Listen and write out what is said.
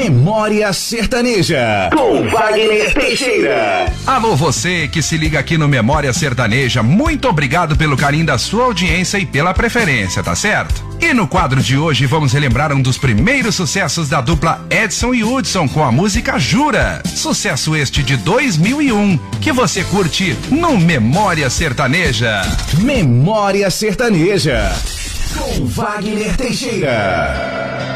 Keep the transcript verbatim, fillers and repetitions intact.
Memória Sertaneja, com Wagner Teixeira. Alô, você que se liga aqui no Memória Sertaneja, muito obrigado pelo carinho da sua audiência e pela preferência, tá certo? E no quadro de hoje vamos relembrar um dos primeiros sucessos da dupla Edson e Hudson com a música Jura. Sucesso este de dois mil e um, que você curte no Memória Sertaneja. Memória Sertaneja, com Wagner Teixeira.